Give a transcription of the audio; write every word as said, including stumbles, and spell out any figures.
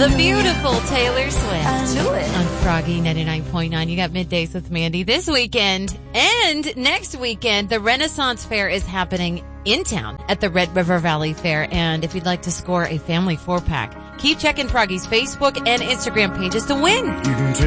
The beautiful Taylor Swift. Do it. On Froggy ninety-nine point nine. You got Middays with Mandy this weekend. And next weekend, the Renaissance Fair is happening in town at the Red River Valley Fair. And if you'd like to score a family four-pack, keep checking Froggy's Facebook and Instagram pages to win.